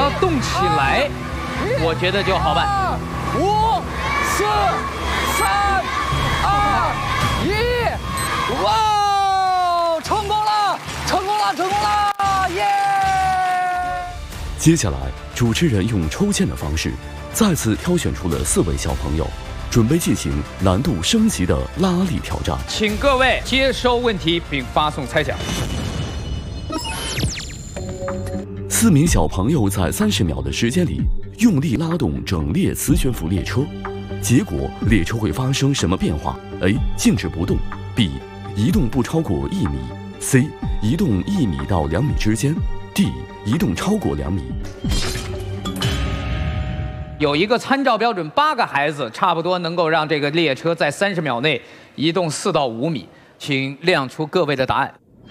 要动起来，我觉得就好办。 5、4、3、2、1，哇！成功了！成功了！成功了！耶！ 接下来，主持人用抽签的方式，再次挑选出了4位小朋友，准备进行难度升级的拉力挑战。 请各位接收问题并发送猜想。 4名小朋友在30秒的时间里用力拉动整列磁悬浮列车，结果列车会发生什么变化 ？A. 静止不动 ；B. 移动不超过1米 ；C. 移动1米到2米之间 ；D. 移动超过2米。 有一个参照标准，8个孩子差不多能够让这个列车在30秒内移动4到5米，请亮出各位的答案。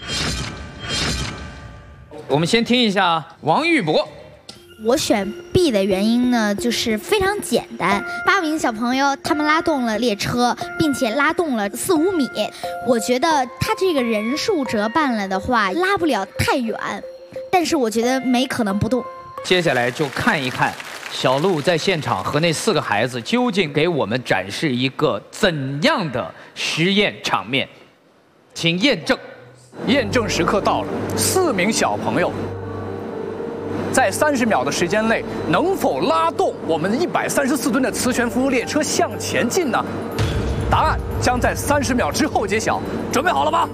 我们先听一下王玉博。 我选 B 的原因呢，就是非常简单，8名小朋友他们拉动了列车，并且拉动了4、5米。我觉得他这个人数折半了的话，拉不了太远，但是我觉得没可能不动。 接下来就看一看小鹿在现场和那4个孩子究竟给我们展示一个怎样的实验场面，请验证。 验证时刻到了，4名小朋友在30秒的时间内能否拉动我们134吨的磁悬浮列车向前进呢？答案将在30秒之后揭晓。准备好了吗？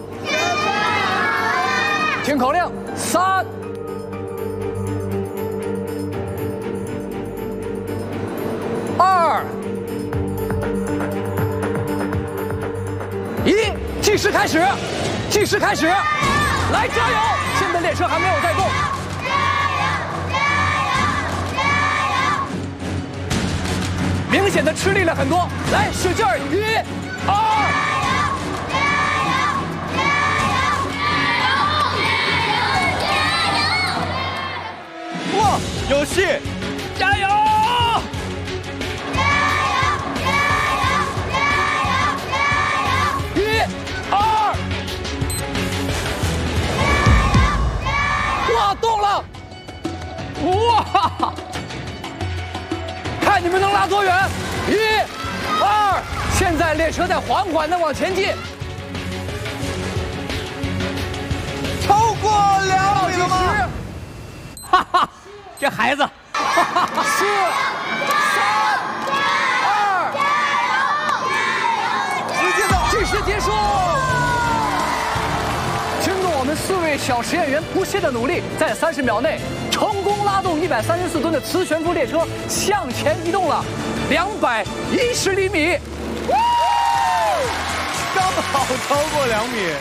听口令，3、2、1，计时开始。计时开始，来加油！现在列车还没有在动，明显的吃力了很多。来，使劲儿！1、2，哇，有戏！加油！动了！哇！看你们能拉多远！1、2，现在列车在缓缓地往前进，超过2米了吗？ 哈哈，这孩子！4、3、2，直接到计时结束。我们4位小实验员不懈的努力，在30秒内成功拉动134吨的磁悬浮列车向前移动了210厘米， 刚好超过2米。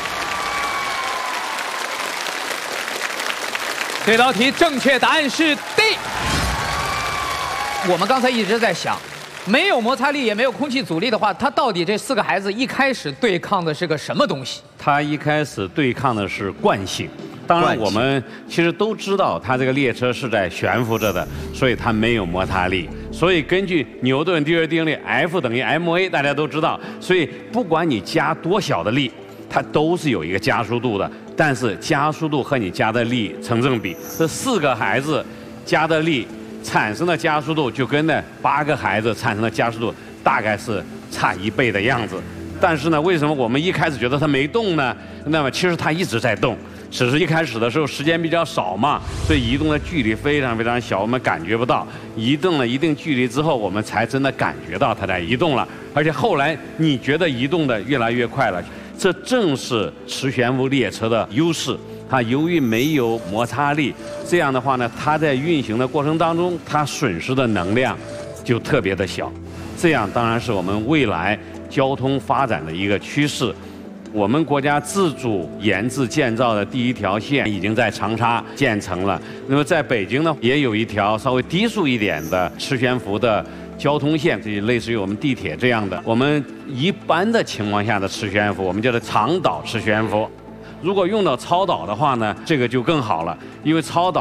这道题正确答案是 D。我们刚才一直在想，没有摩擦力也没有空气阻力的话，他到底这4个孩子一开始对抗的是个什么东西？ 他一开始对抗的是惯性。当然，我们其实都知道，它这个列车是在悬浮着的，所以它没有摩擦力。所以根据牛顿第2定律 ，F 等于 ma， 大家都知道。所以不管你加多小的力，它都是有一个加速度的。但是加速度和你加的力成正比，这4个孩子加的力产生的加速度就跟那8个孩子产生的加速度大概是差1倍的样子。但是呢，为什么我们一开始觉得它没动呢？那么其实它一直在动，只是一开始的时候时间比较少嘛，所以移动的距离非常非常小，我们感觉不到。移动了一定距离之后，我们才真的感觉到它在移动了。而且后来你觉得移动的越来越快了，这正是磁悬浮列车的优势。它由于没有摩擦力，这样的话呢，它在运行的过程当中，它损失的能量就特别的小。这样当然是我们未来交通发展的一个趋势。我们国家自主研制建造的第1条线已经在长沙建成了。那么在北京呢，也有一条稍微低速一点的磁悬浮的交通线，这类似于我们地铁这样的。我们一般的情况下的磁悬浮，我们叫做长导磁悬浮。如果用到超导的话呢，这个就更好了，因为超导